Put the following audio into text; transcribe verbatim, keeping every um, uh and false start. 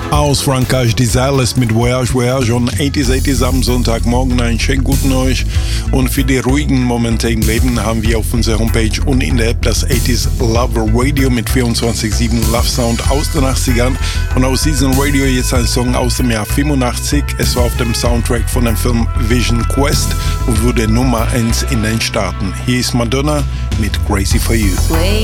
Aus Frankreich, Desireless mit Voyage Voyage und achtziger achtziger am Sonntagmorgen. Einen schönen guten euch. Und für die ruhigen Momente im Leben haben wir auf unserer Homepage und in der App das achtziger Love Radio mit vierundzwanzig sieben Love Sound aus den achtzigern. Und aus diesem Radio jetzt ein Song aus dem Jahr fünfundachtzig. Es war auf dem Soundtrack von dem Film Vision Quest und wurde Nummer eins in den Staaten. Hier ist Madonna mit Crazy for You.